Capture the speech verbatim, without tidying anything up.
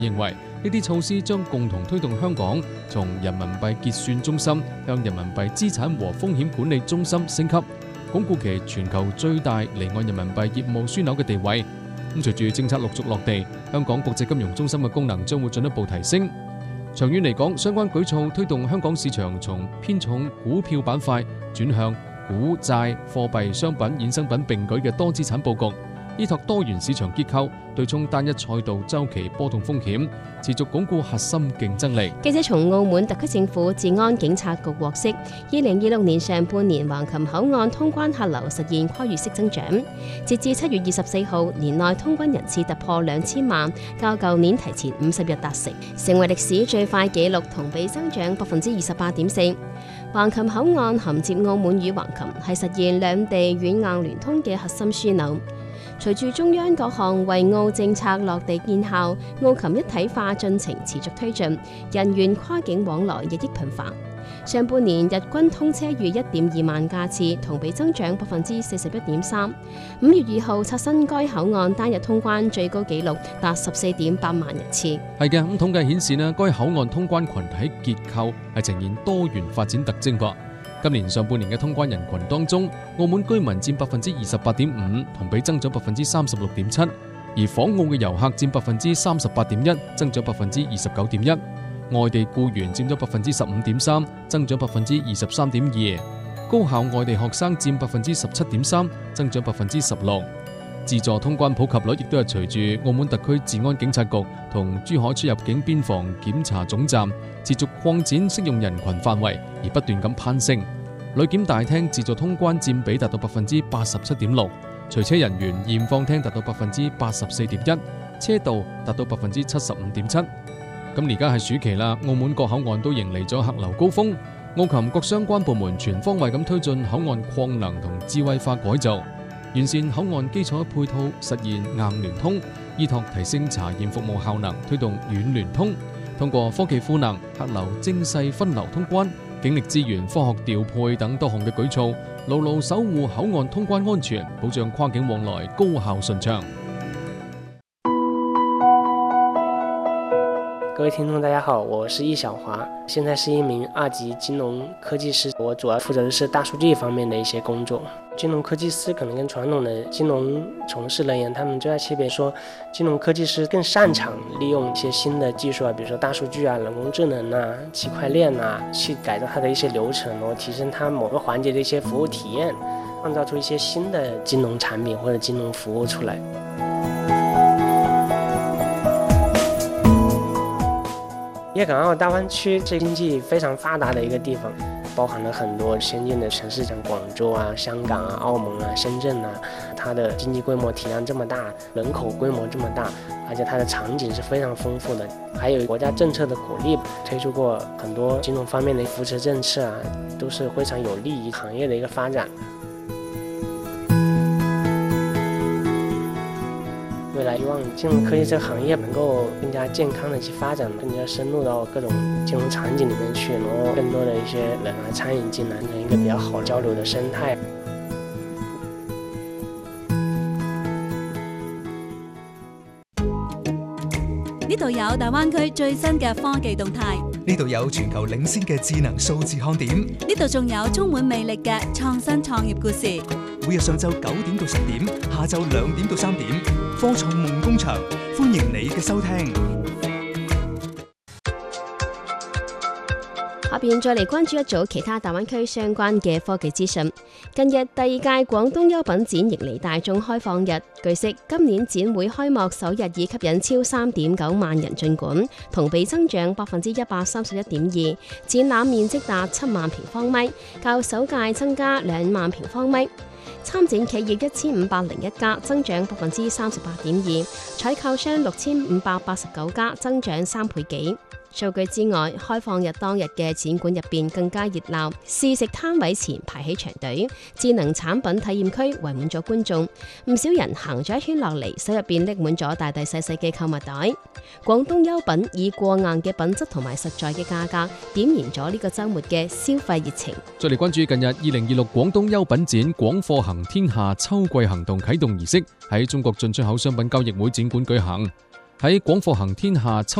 認為呢啲措施將共同推動香港從人民幣結算中心向人民幣資產和風險管理中心升級，鞏固其全球最大離岸人民幣業務樞紐嘅地位。咁隨住政策陸續落地，香港國際金融中心嘅功能將會進一步提升。長遠嚟講，相關舉措推動香港市場從偏重股票板塊轉向股債、貨幣、商品、衍生品並舉嘅多資產佈局，依託多元市場結構，對沖單一賽道週期波動風險，持續鞏固核心競爭力。 記者從澳門特區政府治安警察局獲悉，二零二六年上半年橫琴口岸通關客流實現跨越式增長，截至七月二十四號，年內通關人次突破兩千萬，較舊年提前五十日達成，成為歷史最快紀錄，同比增長百分之二十八點四。橫琴口岸銜接澳門與橫琴，係實現兩地軟硬聯通嘅核心樞紐。隨住中央各項惠澳政策落地見效，澳琴一體化進程持續推進，人員跨境往來日益頻繁。上半年日均通車逾一點二萬架次，同比增長百分之四十一點三。五月二號刷新該口岸單日通關最高紀錄，達十四點八萬人次。 係嘅，咁統計顯示呢，該口岸通關群體結構係呈現多元發展特徵噃。今年上半年嘅通關人群當中，澳門居民佔百分之二十八點五，同比增長百分之三十六點七；而訪澳嘅遊客佔百分之三十八點一，增長百分之二十九點一；外地僱員佔咗百分之十五點三，增長百分之二十三點二；高校外地學生佔百分之十七點三，增長百分之十六。自助通關普及率亦都係隨住澳門特區治安警察局同珠海出入境邊防檢查總站持續擴展適用人群範圍而不斷咁攀升。旅檢大廳自助通關佔比達到百分之八十七點六，隨車人員驗放廳達到百分之八十四點一，車道達到百分之七十五點七。咁而家係暑期啦，澳門各口岸都迎嚟咗客流高峰，澳琴各相關部門全方位咁推進口岸擴能同智慧化改造，完善口岸基礎配套，實現硬聯通，依託提升查驗服務效能，推動軟聯通，通過科技賦能、客流精細分流通關、警力資源科學調配等多項嘅舉措，牢牢守護口岸通關安全，保障跨境往來高效順暢。 各位聽眾大家好，我是易小華，現在是一名二級金融科技師，我主要負責的是大數據方面的一些工作。金融科技師可能跟傳統的金融從事人員，他們最大區別說，金融科技師更擅長利用一些新的技術啊，比如說大數據啊、人工智能啊、區塊鏈啊，去改造它的一些流程，然後提升它某個環節的一些服務體驗，創造出一些新的金融產品或者金融服務出來。粵港澳大灣區是經濟非常發達的一個地方，包含了很多先進的城市，像廣州啊、香港啊、澳門啊、深圳啊，它的經濟規模體量這麼大，人口規模這麼大，而且它的場景是非常豐富的，還有國家政策的鼓勵，推出過很多金融方面的扶持政策啊，都是非常有利於行業的一個發展。未來希望金融科技這個行業能夠更加健康的去發展，更加深入到各種金融場景裡面去，然後更多的一些人來參與進來，成一個比較好交流的生態。 呢度有大灣區最新嘅科技動態， 呢度有全球領先嘅智能數字看點， 呢度仲有充滿魅力嘅創新創業故事。 每日上晝九點到十點，下晝兩點到三點，科創夢工場，歡迎你嘅收聽。 下邊再嚟關注一組其他大灣區相關嘅科技資訊。近日第二屆廣東優品展迎嚟大眾開放日，據悉今年展會開幕首日已吸引超三點九萬人進館，同比增長百分之一百三十一點二，展覽面積達七萬平方米，較首屆增加兩萬平方米。參展企業一千五百零一家，增長百分之三十八點二，採購商六千五百八十九家，增長三倍幾。數據之外，開放日當日嘅展館入邊更加熱鬧，試食攤位前排起長隊，智能產品體驗區圍滿咗觀眾，唔少人行咗一圈落嚟，手入邊拎滿咗大大細細嘅購物袋。廣東優品以過硬嘅品質同埋實在嘅價格，點燃咗呢個週末嘅消費熱情。 再嚟關注近日二零二六廣東優品展廣貨行天下秋季行動啟動儀式喺中國進出口商品交易會展館舉行。 喺廣貨行天下秋